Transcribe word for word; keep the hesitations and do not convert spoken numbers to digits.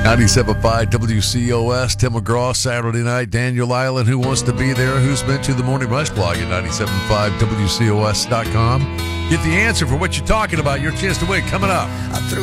ninety-seven point five W C O S, Tim McGraw, Saturday night. Daniel Island, who wants to be there? Who's been to the Morning Rush blog at ninety-seven point five W C O S dot com. Get the answer for what you're talking about. Your chance to win coming up. I threw